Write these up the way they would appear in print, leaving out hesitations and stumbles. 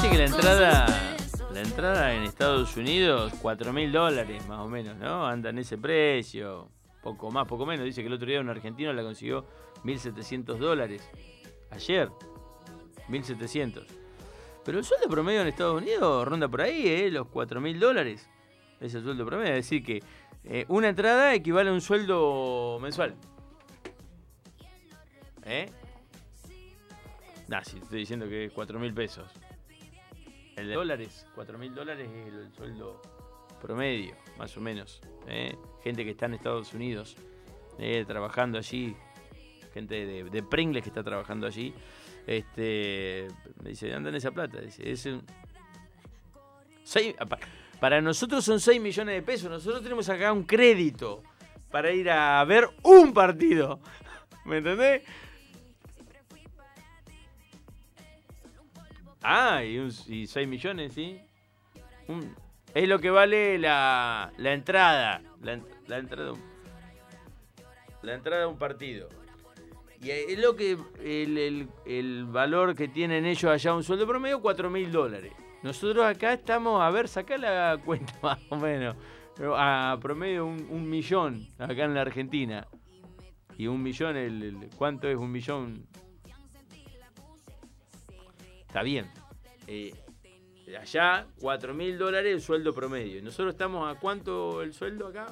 Dice que la entrada en Estados Unidos, $4.000 más o menos, ¿no? Anda en ese precio. Poco más, poco menos. Dice que el otro día un argentino la consiguió $1.700. Ayer, 1.700. Pero el sueldo promedio en Estados Unidos ronda por ahí, los $4.000. Es el sueldo promedio. Es decir que una entrada equivale a un sueldo mensual. Si estoy diciendo que es 4.000 pesos. El de dólares, $4.000 es el sueldo promedio, más o menos. Gente que está en Estados Unidos, trabajando allí. Gente de Pringles que está trabajando allí. Me dice, andan esa plata. Dice, para nosotros son 6 millones de pesos. Nosotros tenemos acá un crédito para ir a ver un partido. ¿Me entendés? Y 6 millones, ¿sí? Es lo que vale la entrada. La entrada a un partido. Y es lo que el valor que tienen ellos allá, un sueldo promedio, $4.000. Nosotros acá estamos, a ver, sacá la cuenta más o menos. A promedio un millón acá en la Argentina. Y un millón, ¿cuánto es un millón? Está bien. Allá, $4.000 el sueldo promedio. ¿Y nosotros estamos a cuánto el sueldo acá?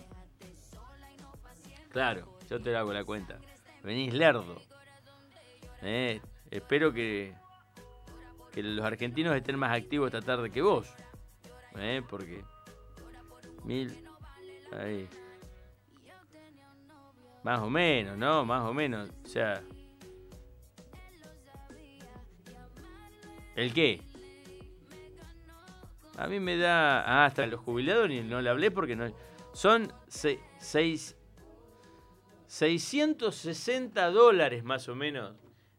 Claro, yo te hago la cuenta. Venís lerdo. Espero que los argentinos estén más activos esta tarde que vos. Porque 1.000... Ahí. Más o menos, ¿no? Más o menos. O sea... ¿El qué? A mí me da... hasta los jubilados no le hablé porque no... Son $660 más o menos.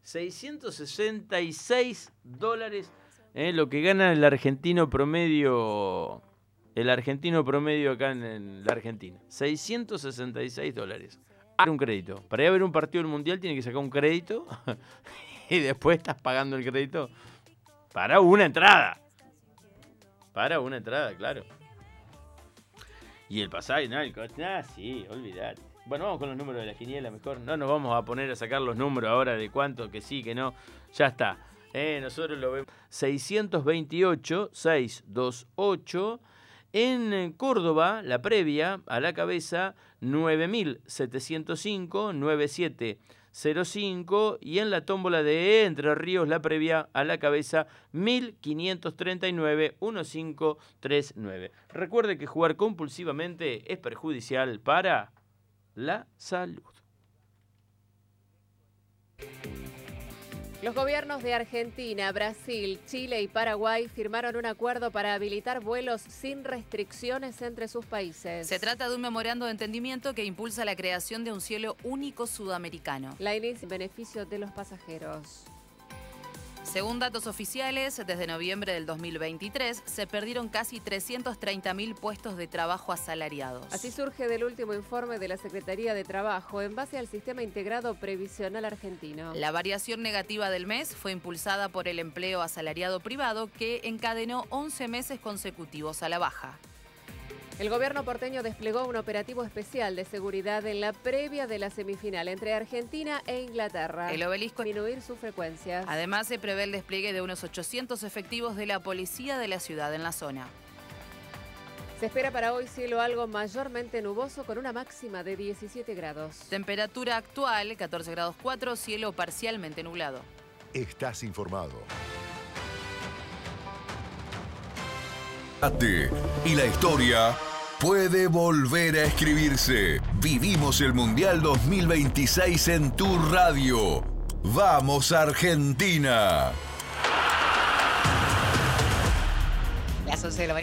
$666 lo que gana el argentino promedio. El argentino promedio acá en la Argentina. $666. Un crédito. Para ir a ver un partido del Mundial tiene que sacar un crédito. Y después estás pagando el crédito para una entrada. Para una entrada, claro. Y el pasaje, sí, olvidate. Bueno, vamos con los números de la quiniela mejor. No nos vamos a poner a sacar los números ahora de cuánto, que sí, que no. Ya está. Nosotros lo vemos. 628. En Córdoba, la previa, a la cabeza, 9.705, 9705. Y en la tómbola de Entre Ríos, la previa, a la cabeza, 1.539, 1539. Recuerde que jugar compulsivamente es perjudicial para la salud. Los gobiernos de Argentina, Brasil, Chile y Paraguay firmaron un acuerdo para habilitar vuelos sin restricciones entre sus países. Se trata de un memorando de entendimiento que impulsa la creación de un cielo único sudamericano. La inicia en beneficio de los pasajeros. Según datos oficiales, desde noviembre del 2023 se perdieron casi 330.000 puestos de trabajo asalariados. Así surge del último informe de la Secretaría de Trabajo en base al Sistema Integrado Previsional Argentino. La variación negativa del mes fue impulsada por el empleo asalariado privado que encadenó 11 meses consecutivos a la baja. El gobierno porteño desplegó un operativo especial de seguridad en la previa de la semifinal entre Argentina e Inglaterra. El obelisco disminuir sus frecuencias. Además, se prevé el despliegue de unos 800 efectivos de la policía de la ciudad en la zona. Se espera para hoy cielo algo mayormente nuboso con una máxima de 17 grados. Temperatura actual, 14 grados 4, cielo parcialmente nublado. Estás informado. Y la historia puede volver a escribirse. Vivimos el Mundial 2026 en tu radio. ¡Vamos, Argentina! Las 11 de la mañana.